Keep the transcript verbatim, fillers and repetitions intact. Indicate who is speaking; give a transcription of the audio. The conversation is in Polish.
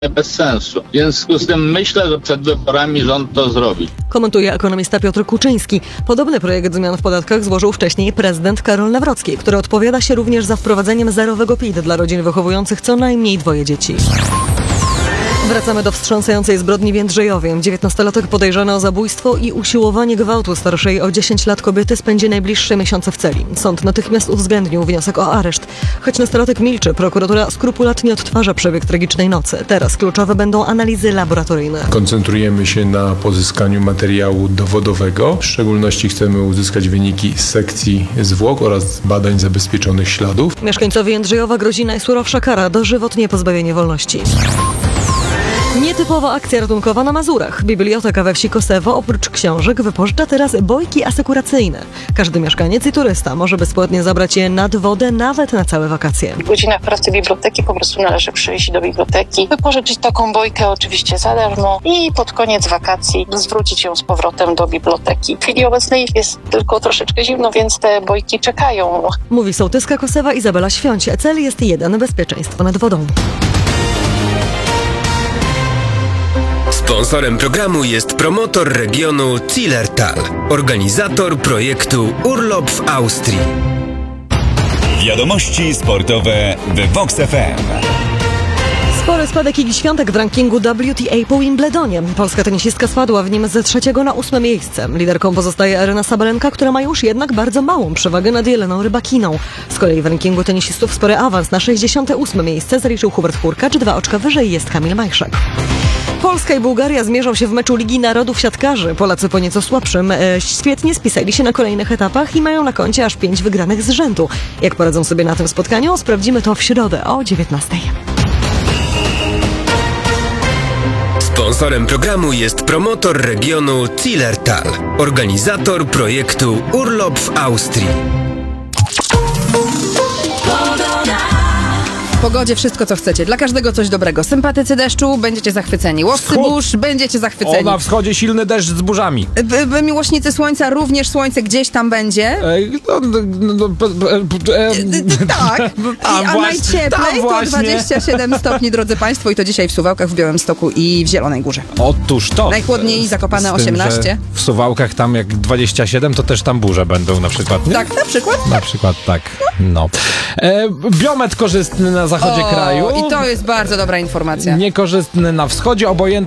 Speaker 1: bez sensu. W związku z tym myślę, że przed wyborami rząd to zrobi.
Speaker 2: Komentuje ekonomista Piotr Kuczyński. Podobny projekt zmian w podatkach złożył wcześniej prezydent Karol Nawrocki, który odpowiada się również za wprowadzeniem zerowego P I T dla rodzin wychowujących co najmniej dwoje dzieci. Wracamy do wstrząsającej zbrodni w Jędrzejowie. dziewiętnastolatek podejrzany o zabójstwo i usiłowanie gwałtu starszej o dziesięć lat kobiety spędzi najbliższe miesiące w celi. Sąd natychmiast uwzględnił wniosek o areszt. Choć nastolatek milczy, prokuratura skrupulatnie odtwarza przebieg tragicznej nocy. Teraz kluczowe będą analizy laboratoryjne.
Speaker 3: Koncentrujemy się na pozyskaniu materiału dowodowego. W szczególności chcemy uzyskać wyniki z sekcji zwłok oraz badań zabezpieczonych śladów.
Speaker 2: Mieszkańcowi Jędrzejowa grozi najsurowsza kara, dożywotnie pozbawienie wolności. Nietypowa akcja ratunkowa na Mazurach. Biblioteka we wsi Kosewo oprócz książek wypożycza teraz bojki asekuracyjne. Każdy mieszkaniec i turysta może bezpłatnie zabrać je nad wodę nawet na całe wakacje.
Speaker 4: W godzinach pracy biblioteki po prostu należy przyjść do biblioteki, wypożyczyć taką bojkę oczywiście za darmo i pod koniec wakacji zwrócić ją z powrotem do biblioteki. W chwili obecnej jest tylko troszeczkę zimno, więc te bojki czekają.
Speaker 2: Mówi sołtyska Kosewa Izabela Świąć. Cel jest jeden: bezpieczeństwo nad wodą.
Speaker 5: Sponsorem programu jest promotor regionu Zillertal, organizator projektu Urlop w Austrii.
Speaker 6: Wiadomości sportowe w Vox F M.
Speaker 2: Spory spadek Igi Świątek w rankingu W T A po Wimbledonie. Polska tenisistka spadła w nim ze trzeciego na ósme miejsce. Liderką pozostaje Aryna Sabalenka, która ma już jednak bardzo małą przewagę nad Jeleną Rybakiną. Z kolei w rankingu tenisistów spory awans na sześćdziesiąte ósme miejsce zaliczył Hubert Hurkacz, dwa oczka wyżej jest Kamil Majszak. Polska i Bułgaria zmierzą się w meczu Ligi Narodów siatkarzy. Polacy po nieco słabszym e, świetnie spisali się na kolejnych etapach i mają na koncie aż pięć wygranych z rzędu. Jak poradzą sobie na tym spotkaniu? Sprawdzimy to w środę o dziewiętnastej.
Speaker 5: Sponsorem programu jest promotor regionu Zillertal, organizator projektu Urlop w Austrii.
Speaker 7: W pogodzie wszystko, co chcecie. Dla każdego coś dobrego. Sympatycy deszczu, będziecie zachwyceni. Łowcy burz, będziecie zachwyceni.
Speaker 8: O, na wschodzie silny deszcz z burzami.
Speaker 7: B- b- miłośnicy słońca, również słońce gdzieś tam będzie.
Speaker 8: Ej, no, no, no, e, e, e,
Speaker 7: Tak.
Speaker 8: Tam
Speaker 7: I, a
Speaker 8: właśnie,
Speaker 7: najcieplej
Speaker 8: tam
Speaker 7: to
Speaker 8: właśnie.
Speaker 7: dwadzieścia siedem stopni, drodzy Państwo. I to dzisiaj w Suwałkach, w Białymstoku i w Zielonej Górze.
Speaker 8: Otóż to.
Speaker 7: Najchłodniej Zakopane
Speaker 8: Z tym,
Speaker 7: osiemnaście.
Speaker 8: że w Suwałkach tam jak dwadzieścia siedem, to też tam burze będą na przykład, nie?
Speaker 7: Tak, na przykład.
Speaker 8: Na przykład tak, no. E, biometr korzystny na zachodzie
Speaker 7: O,
Speaker 8: kraju.
Speaker 7: i to jest bardzo dobra informacja.
Speaker 8: Niekorzystny na wschodzie, obojętny